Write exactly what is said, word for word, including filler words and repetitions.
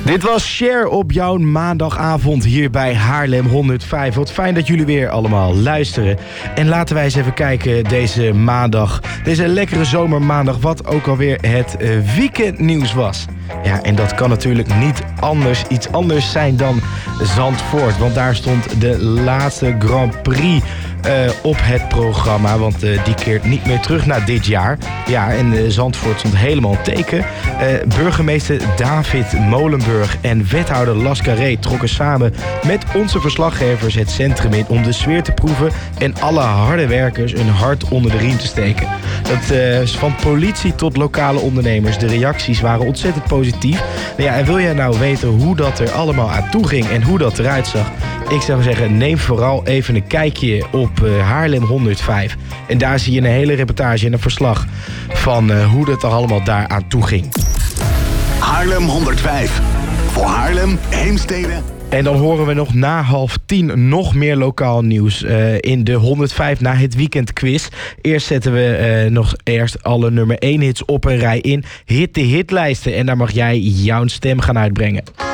Dit was Cher op jouw maandagavond hier bij Haarlem honderdvijf. Wat fijn dat jullie weer allemaal luisteren. En laten wij eens even kijken deze maandag, deze lekkere zomermaandag, wat ook alweer het uh, weekendnieuws was. Ja, en dat kan natuurlijk niet anders, iets anders zijn dan Zandvoort. Want daar stond de laatste Grand Prix uh, op het programma. Want uh, die keert niet meer terug naar dit jaar. Ja, en uh, Zandvoort stond helemaal een teken. Uh, burgemeester David Molenburg en wethouder Las Carré trokken samen met onze verslaggevers het centrum in om de sfeer te proeven en alle harde werkers een hart onder de riem te steken. Dat uh, van politie tot lokale ondernemers. De reacties waren ontzettend positief. Nou ja, en wil jij nou weten hoe dat er allemaal aan toe ging en hoe dat eruit zag? Ik zou zeggen, neem vooral even een kijkje op uh, Haarlem honderdvijf. En daar zie je een hele reportage en een verslag van uh, hoe dat er allemaal daar aan toe ging. Haarlem honderdvijf. Voor Haarlem, Heemstede. En dan horen we nog na half tien nog meer lokaal nieuws uh, in de honderdvijf na het weekend quiz. Eerst zetten we uh, nog eerst alle nummer één hits op een rij in hit de hitlijsten. En daar mag jij jouw stem gaan uitbrengen.